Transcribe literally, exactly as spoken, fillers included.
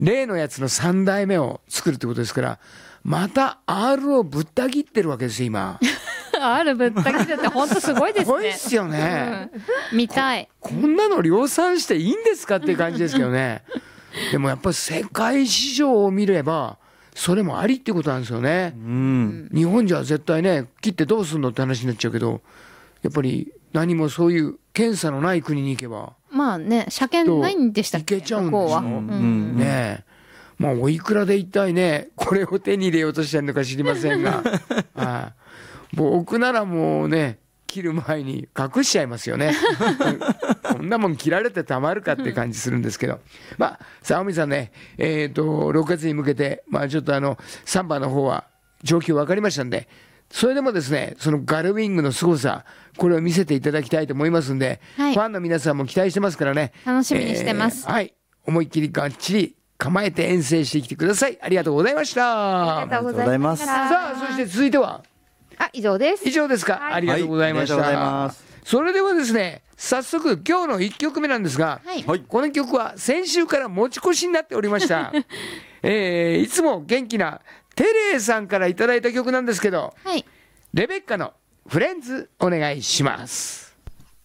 例のやつのさんだいめを作るってことですから、また R をぶった切ってるわけですよ今。 R ぶった切るって本当すごいですね。 すごいっすよね、 うん、見たい。 こ。こんなの量産していいんですかっていう感じですけどね。でもやっぱり世界市場を見ればそれもありっていうことなんですよね、 うん、 日本じゃ絶対ね切ってどうすんのって話になっちゃうけど、やっぱり何もそういう検査のない国に行けばまあね、車検ないんでしたっけ、 行けちゃうんですよ、 向こうは、 うんうんねえ、まあおいくらで一体ねこれを手に入れようとしてるのか知りませんがあ僕ならもうね切る前に隠しちゃいますよねこんなもん切られてたまるかって感じするんですけど、まあさあおみさんね、えーとろくがつに向けてまあちょっとあのサンバの方は状況分かりましたんで、それでもですねそのガルウィングの凄さこれを見せていただきたいと思いますんで、 はい、 ファンの皆さんも期待してますからね、 楽しみにしてます、 えー、はい、思いっきりがっちり構えて遠征してきてください。ありがとうございました。 ありがとうございます。 さあそして続いてはあ、以上です。 以上ですか、はい、ありがとうございました、はい、それではですね早速今日のいっきょくめなんですが、はい、この曲は先週から持ち越しになっておりました、えー、いつも元気なテレーさんからいただいた曲なんですけど、はい、レベッカのフレンズお願いします。